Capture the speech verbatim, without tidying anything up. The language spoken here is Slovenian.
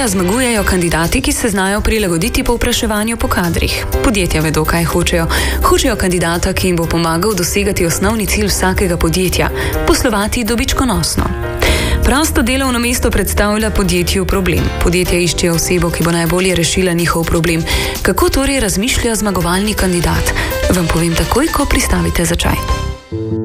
Zmagovalno zmagujejo kandidati, ki se znajo prilagoditi povpraševanju po kadrih. Podjetja vedo, kaj hočejo. Hočejo kandidata, ki jim bo pomagal dosegati osnovni cilj vsakega podjetja – poslovati dobičkonosno. Prosto delovno mesto predstavlja podjetju problem. Podjetja iščejo osebo, ki bo najbolje rešila njihov problem. Kako torej razmišlja zmagovalni kandidat? Vam povem takoj, ko pristavite za čaj.